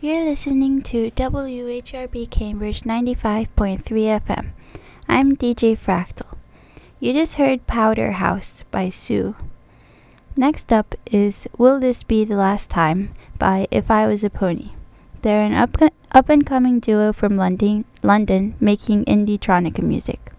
You're listening to WHRB Cambridge 95.3 FM. I'm DJ Fractal. You just heard Powder House by Sue. Next up is Will This Be the Last Time by If I Was a Pony. They're an up and coming duo from London making indie-tronica music.